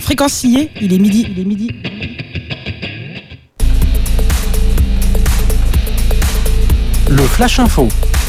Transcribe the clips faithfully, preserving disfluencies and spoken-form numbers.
Fréquencier, il est midi, il est midi. Le Flash Info.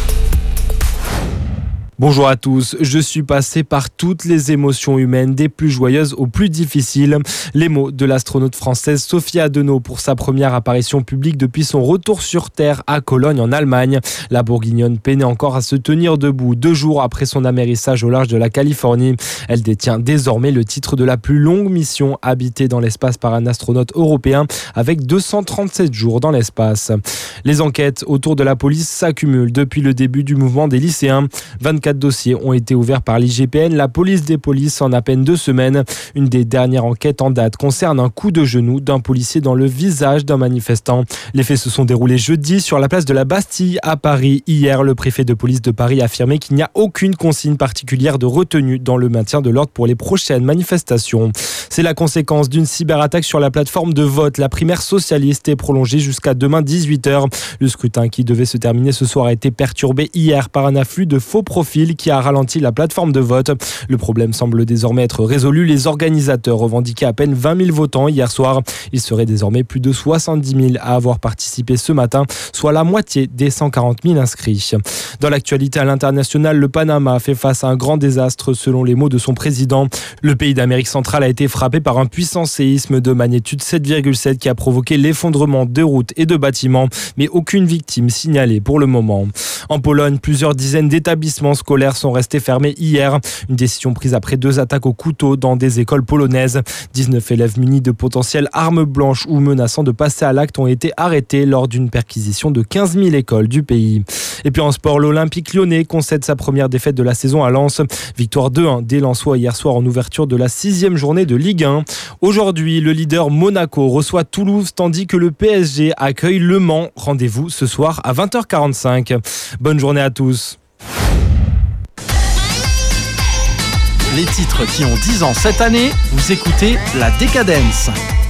Bonjour à tous, je suis passé par toutes les émotions humaines, des plus joyeuses aux plus difficiles. Les mots de l'astronaute française Sophie Adenau pour sa première apparition publique depuis son retour sur Terre à Cologne en Allemagne. La bourguignonne peinait encore à se tenir debout deux jours après son amérissage au large de la Californie. Elle détient désormais le titre de la plus longue mission habitée dans l'espace par un astronaute européen avec deux cent trente-sept jours dans l'espace. Les enquêtes autour de la police s'accumulent depuis le début du mouvement des lycéens. vingt-quatre dossiers ont été ouverts par l'I G P N, la police des polices, en à peine deux semaines. Une des dernières enquêtes en date concerne un coup de genou d'un policier dans le visage d'un manifestant. Les faits se sont déroulés jeudi sur la place de la Bastille à Paris. Hier, le préfet de police de Paris a affirmé qu'il n'y a aucune consigne particulière de retenue dans le maintien de l'ordre pour les prochaines manifestations. C'est la conséquence d'une cyberattaque sur la plateforme de vote. La primaire socialiste est prolongée jusqu'à demain dix-huit heures. Le scrutin qui devait se terminer ce soir a été perturbé hier par un afflux de faux profils qui a ralenti la plateforme de vote. Le problème semble désormais être résolu. Les organisateurs revendiquaient à peine vingt mille votants hier soir. Il serait désormais plus de soixante-dix mille à avoir participé ce matin, soit la moitié des cent quarante mille inscrits. Dans l'actualité à l'international, le Panama fait face à un grand désastre selon les mots de son président. Le pays d'Amérique centrale a été frappé par un puissant séisme de magnitude sept virgule sept qui a provoqué l'effondrement de routes et de bâtiments, mais aucune victime signalée pour le moment. En Pologne, plusieurs dizaines d'établissements scolaires sont restés fermés hier. Une décision prise après deux attaques au couteau dans des écoles polonaises. dix-neuf élèves munis de potentielles armes blanches ou menaçant de passer à l'acte ont été arrêtés lors d'une perquisition de quinze mille écoles du pays. Et puis en sport, l'Olympique lyonnais concède sa première défaite de la saison à Lens. Victoire deux un des Lensois hier soir en ouverture de la sixième journée de Ligue un. Aujourd'hui, le leader Monaco reçoit Toulouse tandis que le P S G accueille Le Mans. Rendez-vous ce soir à vingt heures quarante-cinq. Bonne journée à tous. Les titres qui ont dix ans cette année, vous écoutez La Décadence.